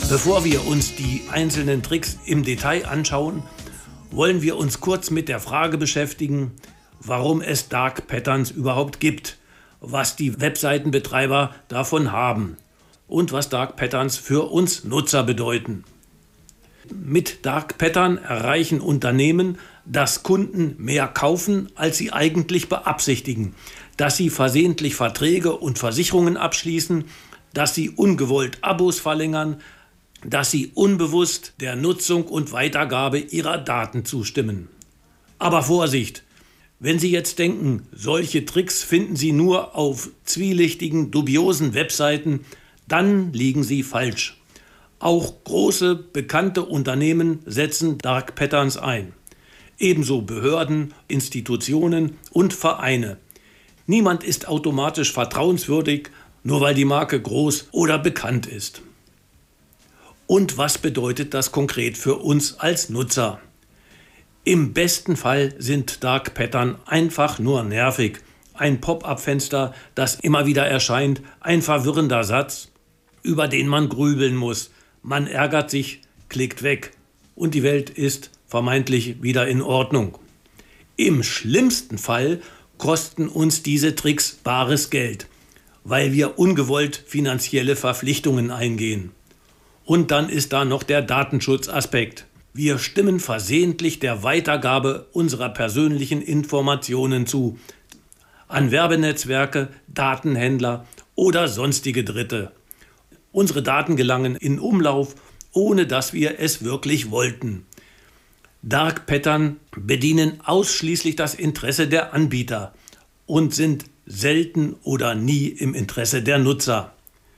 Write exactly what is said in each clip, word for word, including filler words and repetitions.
Bevor wir uns die einzelnen Tricks im Detail anschauen, wollen wir uns kurz mit der Frage beschäftigen, warum es Dark Patterns überhaupt gibt, was die Webseitenbetreiber davon haben und was Dark Patterns für uns Nutzer bedeuten. Mit Dark Pattern erreichen Unternehmen, dass Kunden mehr kaufen, als sie eigentlich beabsichtigen, dass sie versehentlich Verträge und Versicherungen abschließen, dass sie ungewollt Abos verlängern, dass sie unbewusst der Nutzung und Weitergabe ihrer Daten zustimmen. Aber Vorsicht! Wenn Sie jetzt denken, solche Tricks finden Sie nur auf zwielichtigen, dubiosen Webseiten, dann liegen Sie falsch. Auch große, bekannte Unternehmen setzen Dark Patterns ein. Ebenso Behörden, Institutionen und Vereine. Niemand ist automatisch vertrauenswürdig, nur weil die Marke groß oder bekannt ist. Und was bedeutet das konkret für uns als Nutzer? Im besten Fall sind Dark Pattern einfach nur nervig. Ein Pop-up-Fenster, das immer wieder erscheint, ein verwirrender Satz, über den man grübeln muss. Man ärgert sich, klickt weg und die Welt ist vermeintlich wieder in Ordnung. Im schlimmsten Fall kosten uns diese Tricks bares Geld, weil wir ungewollt finanzielle Verpflichtungen eingehen. Und dann ist da noch der Datenschutzaspekt. Wir stimmen versehentlich der Weitergabe unserer persönlichen Informationen zu, an Werbenetzwerke, Datenhändler oder sonstige Dritte. Unsere Daten gelangen in Umlauf, ohne dass wir es wirklich wollten. Dark Pattern bedienen ausschließlich das Interesse der Anbieter und sind selten oder nie im Interesse der Nutzer.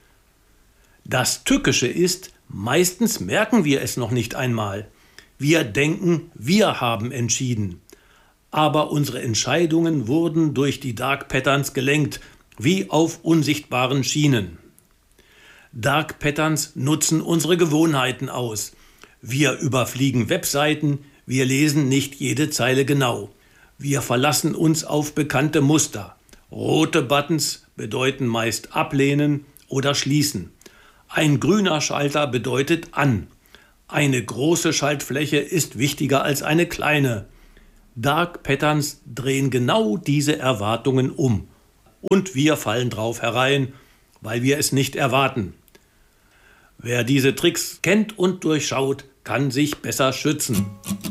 Das Tückische ist, meistens merken wir es noch nicht einmal. Wir denken, wir haben entschieden. Aber unsere Entscheidungen wurden durch die Dark Patterns gelenkt, wie auf unsichtbaren Schienen. Dark Patterns nutzen unsere Gewohnheiten aus. Wir überfliegen Webseiten, wir lesen nicht jede Zeile genau. Wir verlassen uns auf bekannte Muster. Rote Buttons bedeuten meist ablehnen oder schließen. Ein grüner Schalter bedeutet an. Eine große Schaltfläche ist wichtiger als eine kleine. Dark Patterns drehen genau diese Erwartungen um. Und wir fallen drauf herein, weil wir es nicht erwarten. Wer diese Tricks kennt und durchschaut, kann sich besser schützen.